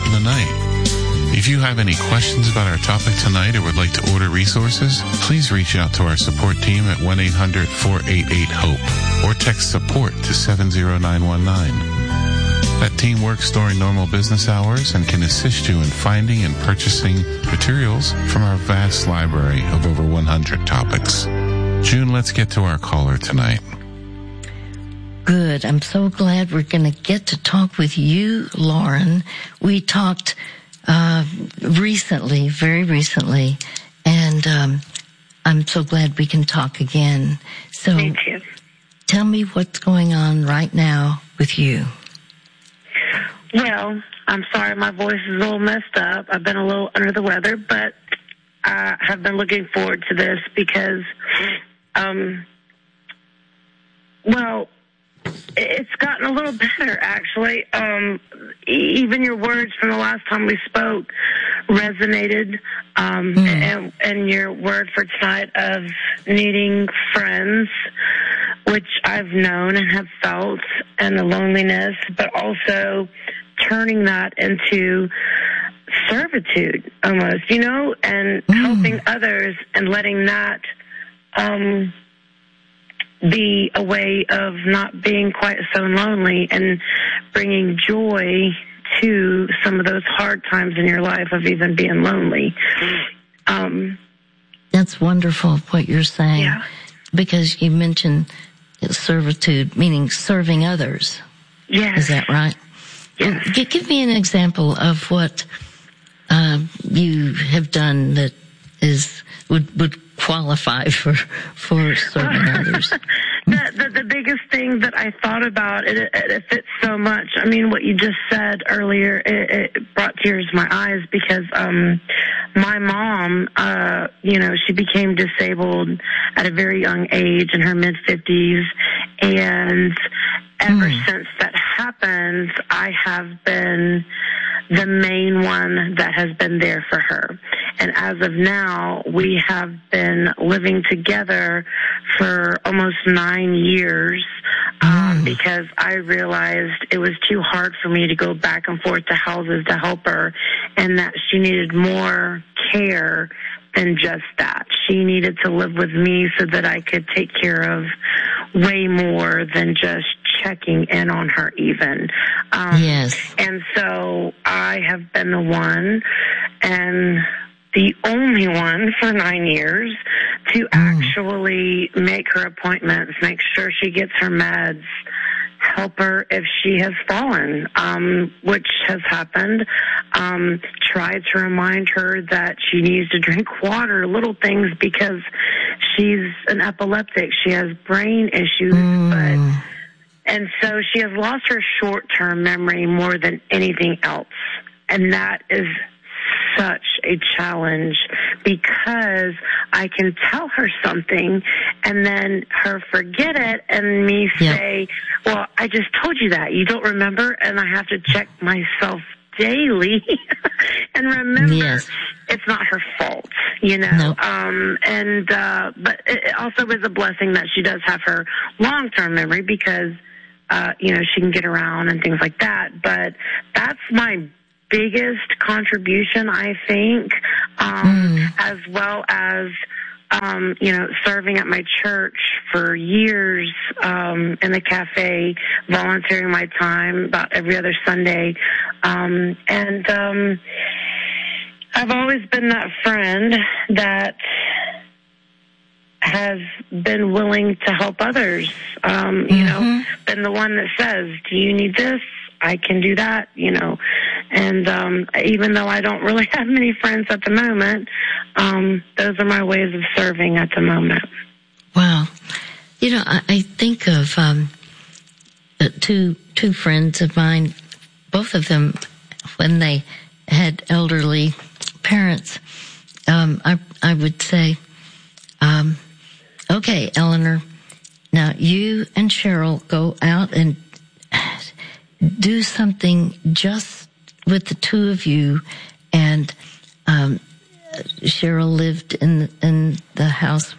of the night. If you have any questions about our topic tonight or would like to order resources, please reach out to our support team at 1-800-488-HOPE or text support to 70919. That team works during normal business hours and can assist you in finding and purchasing materials from our vast library of over 100 topics. June, let's get to our caller tonight. Good. I'm so glad we're going to get to talk with you, Lauren. We talked recently, very recently, and I'm so glad we can talk again. So, thank you. Tell me what's going on right now with you. Well, I'm sorry my voice is a little messed up. I've been a little under the weather, but I have been looking forward to this because, well, it's gotten a little better, actually. Even your words from the last time we spoke resonated, and your word for tonight of needing friends, which I've known and have felt, and the loneliness, but also turning that into servitude almost, and helping others and letting that be a way of not being quite so lonely and bringing joy to some of those hard times in your life of even being lonely. That's wonderful what you're saying. Yeah. Because you mentioned servitude, meaning serving others. Yes. Is that right? Yes. Give me an example of what you have done that would qualify for serving others. The biggest thing that I thought about, it fits so much. I mean, what you just said earlier, it brought tears to my eyes because my mom, she became disabled at a very young age in her mid-50s, and ever since that happened, I have been the main one that has been there for her. And as of now, we have been living together for almost 9 years because I realized it was too hard for me to go back and forth to houses to help her, and that she needed more care than just that. She needed to live with me so that I could take care of way more than just checking in on her even. Yes. And so I have been the one and the only one for 9 years to actually make her appointments, make sure she gets her meds, help her if she has fallen, which has happened. Try to remind her that she needs to drink water, little things, because she's an epileptic. She has brain issues, and so she has lost her short-term memory more than anything else. And that is such a challenge because I can tell her something and then her forget it and me say, well, I just told you that. You don't remember? And I have to check myself daily and remember it's not her fault, No. But it also is a blessing that she does have her long-term memory because, she can get around and things like that. But that's my biggest contribution, I think, as well as, serving at my church for years in the cafe, volunteering my time about every other Sunday. I've always been that friend that has been willing to help others, been the one that says, do you need this? I can do that, and even though I don't really have many friends at the moment, those are my ways of serving at the moment. Wow. I think of two friends of mine, both of them, when they had elderly parents, I would say, okay, Eleanor, now you and Cheryl go out and do something just with the two of you. And Cheryl lived in the house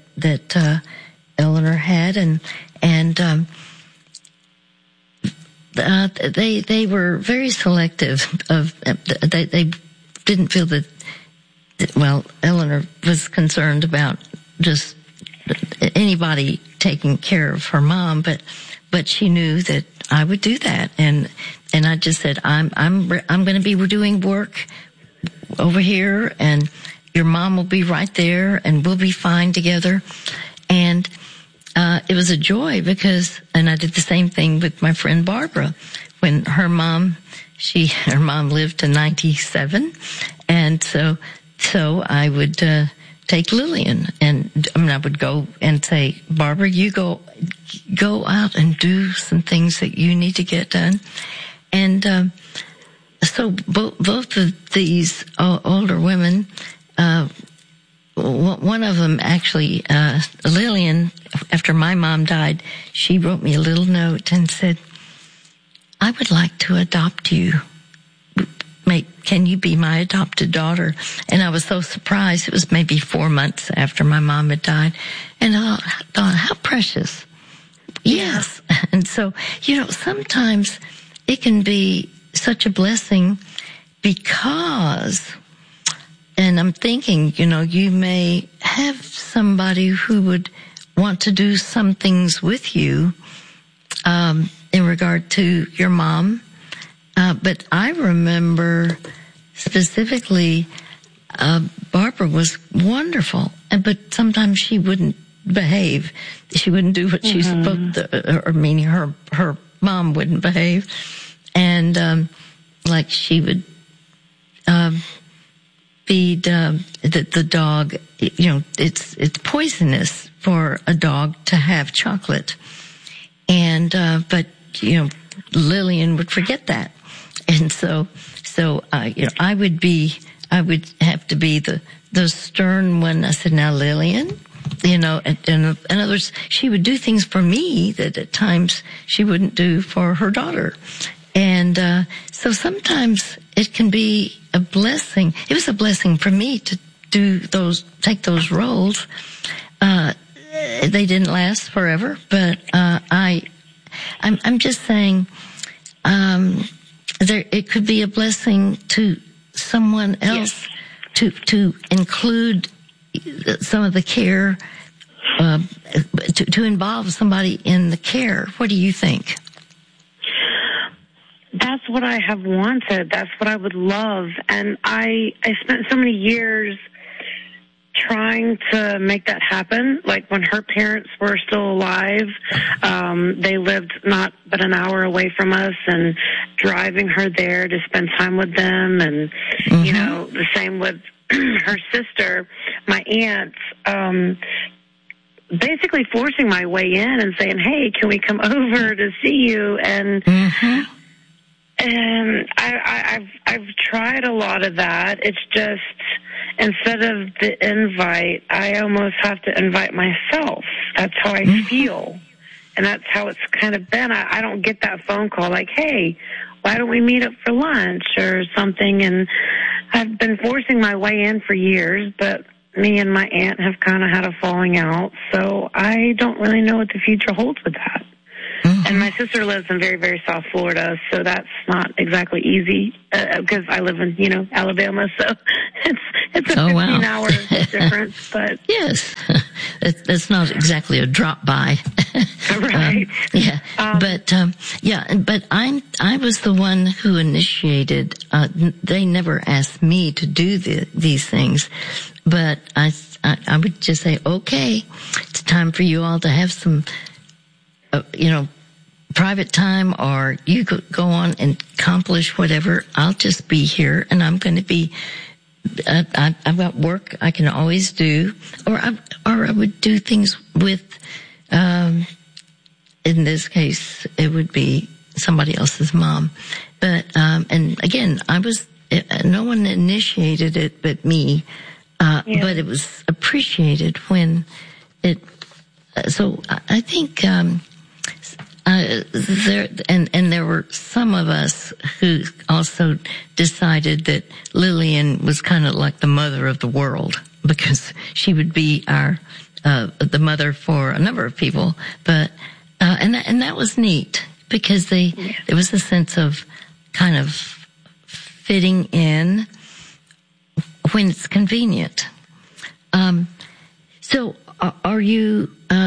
that Eleanor had, and they were very selective of, they didn't feel that, well, Eleanor was concerned about just anybody taking care of her mom, but she knew that I would do that. And I just said, I'm going to be doing work over here, and your mom will be right there, and we'll be fine together. And it was a joy because, and I did the same thing with my friend Barbara when her mom lived to 97. And so I would, take Lillian, and I would go and say, Barbara, you go out and do some things that you need to get done. And, so both of these older women, one of them actually, Lillian, after my mom died, she wrote me a little note and said, I would like to adopt you. Can you be my adopted daughter? And I was so surprised. It was maybe 4 months after my mom had died. And I thought, how precious. Yes. And so, sometimes it can be such a blessing because, and I'm thinking, you may have somebody who would want to do some things with you, in regard to your mom. But I remember specifically, Barbara was wonderful, but sometimes she wouldn't behave. She wouldn't do what she's supposed to, or meaning her mom wouldn't behave. And, like she would, feed, the dog, it's poisonous for a dog to have chocolate. And, but, Lillian would forget that. And so, I would have to be the stern one. I said, now Lillian, and in other words, she would do things for me that at times she wouldn't do for her daughter. And, so sometimes it can be a blessing. It was a blessing for me to take those roles. They didn't last forever, but, I'm just saying, it could be a blessing to someone else to include some of the care, to involve somebody in the care. What do you think? That's what I have wanted. That's what I would love. And I spent so many years trying to make that happen. Like when her parents were still alive, they lived not but an hour away from us, and driving her there to spend time with them. And, the same with her sister, my aunt, basically forcing my way in and saying, hey, can we come over to see you? And, and I've tried a lot of that. It's just, instead of the invite, I almost have to invite myself. That's how I feel. And that's how it's kind of been. I don't get that phone call like, hey, why don't we meet up for lunch or something? And I've been forcing my way in for years, but me and my aunt have kind of had a falling out. So I don't really know what the future holds with that. And my sister lives in very, very South Florida, so that's not exactly easy, because I live in, Alabama, so it's a 15-hour difference, but... Yes, that's not exactly a drop-by. Right. But I was the one who initiated, they never asked me to do these things, but I would just say, okay, it's time for you all to have some, private time, or you could go on and accomplish whatever. I'll just be here, and I'm going to be, I've got work I can always do, or I would do things with, in this case, it would be somebody else's mom. But, and again, no one initiated it but me, but it was appreciated when so I think, there were some of us who also decided that Lillian was kind of like the mother of the world, because she would be the mother for a number of people. But, and that was neat, because there was a sense of kind of fitting in when it's convenient. So are you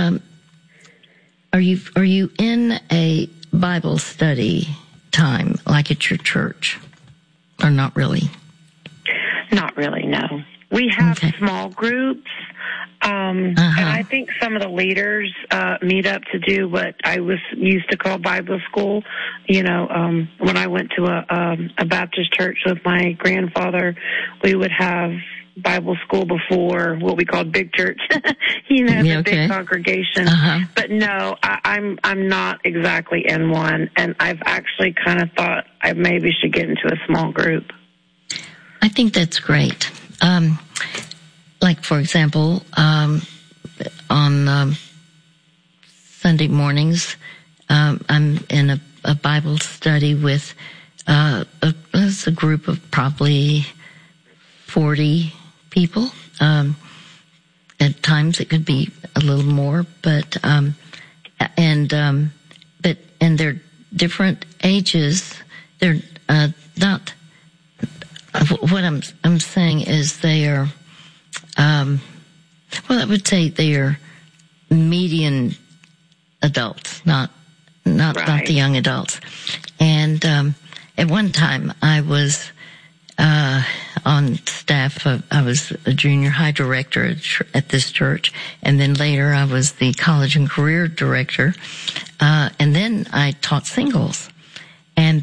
in a Bible study time like at your church, or not really? Not really, no. We have small groups, and I think some of the leaders meet up to do what I used to call Bible school. When I went to a Baptist church with my grandfather, we would have Bible school before what we called big church, the big congregation. But no, I'm not exactly in one, and I've actually kind of thought I maybe should get into a small group. I think that's great. Like, for example, on Sunday mornings, I'm in a Bible study with a group of probably 40 people. At times it could be a little more, but they're different ages. They're not. What I'm saying is they are. I would say they are median adults, not the young adults. And at one time, I was on staff. I was a junior high director at this church, and then later I was the college and career director. And then I taught singles, and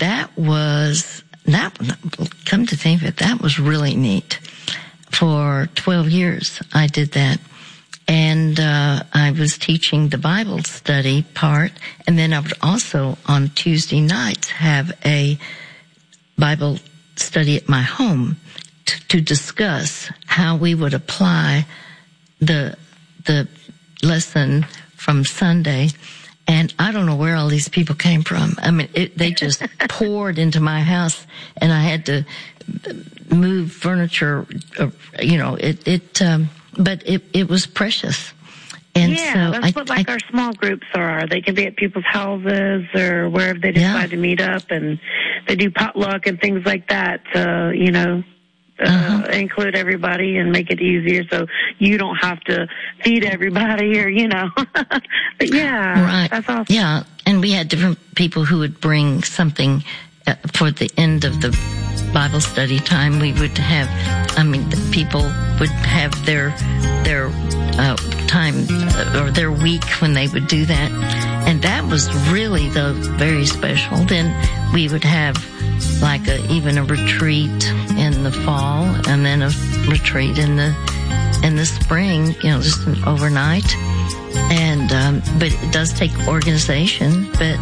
come to think of it, that was really neat. For 12 years, I did that. And I was teaching the Bible study part, and then I would also, on Tuesday nights, have a Bible study at my home to discuss how we would apply the lesson from Sunday. And I don't know where all these people came from. I mean, they just poured into my house, and I had to move furniture. But it was precious. And so that's what our small groups are. They can be at people's houses or wherever they decide to meet up, and they do potluck and things like that. Include everybody and make it easier so you don't have to feed everybody or, But that's awesome. Yeah, and we had different people who would bring something for the end of the Bible study time. We would have, people would have their time or their week when they would do that. And that was really very special. Then we would have even a retreat in the fall, and then a retreat in the spring, just an overnight. And, but it does take organization, but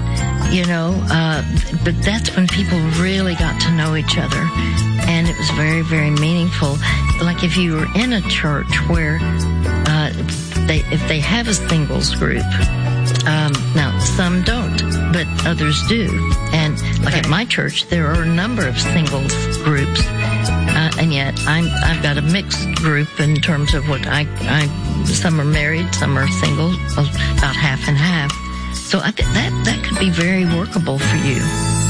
that's when people really got to know each other. And it was very, very meaningful. Like if you were in a church where, if they have a singles group, now some don't, but others do. And like at my church, there are a number of singles groups, and yet I've got a mixed group in terms of what some are married, some are single, about half and half. So I think that could be very workable for you.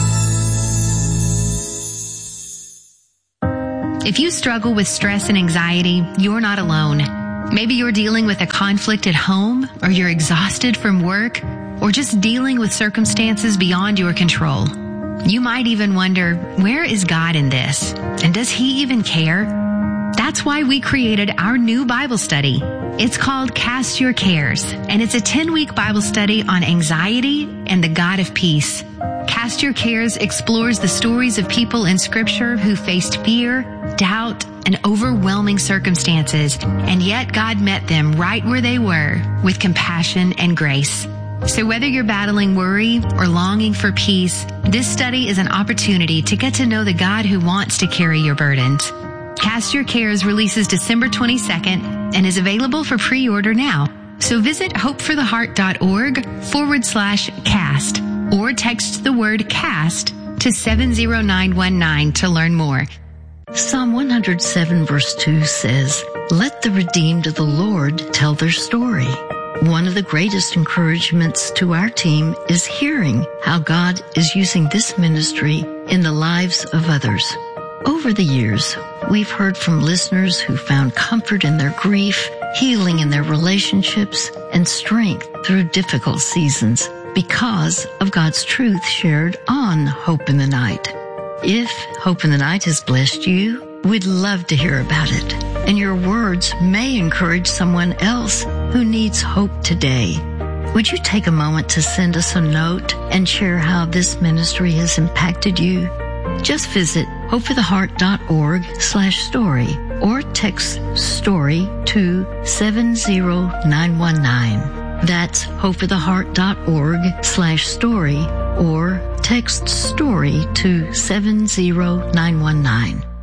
If you struggle with stress and anxiety, you're not alone. Maybe you're dealing with a conflict at home, or you're exhausted from work, or just dealing with circumstances beyond your control. You might even wonder, where is God in this? And does He even care? That's why we created our new Bible study. It's called Cast Your Cares, and it's a 10-week Bible study on anxiety and the God of peace. Cast Your Cares explores the stories of people in Scripture who faced fear, doubt, and overwhelming circumstances, and yet God met them right where they were with compassion and grace. So whether you're battling worry or longing for peace, this study is an opportunity to get to know the God who wants to carry your burdens. Cast Your Cares releases December 22nd and is available for pre-order now. So visit hopefortheheart.org/cast or text the word CAST to 70919 to learn more. Psalm 107 verse 2 says, "Let the redeemed of the Lord tell their story. One of the greatest encouragements to our team is hearing how God is using this ministry in the lives of others. Over the years, we've heard from listeners who found comfort in their grief, healing in their relationships, and strength through difficult seasons because of God's truth shared on Hope in the Night. If Hope in the Night has blessed you, we'd love to hear about it. And your words may encourage someone else who needs hope today. Would you take a moment to send us a note and share how this ministry has impacted you? Just visit hopefortheheart.org/story or text STORY to 70919. That's hopefortheheart.org/story or text STORY to 70919.